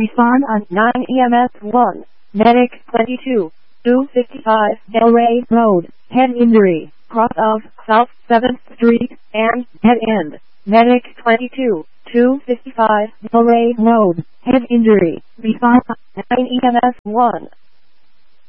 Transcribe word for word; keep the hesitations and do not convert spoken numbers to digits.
Respond on nine E M S one. Medic twenty-two, two fifty-five Delray Road, head injury, cross of South seventh Street, and head end. Medic twenty-two, two fifty-five Delray Road, head injury. Respond on nine E M S one.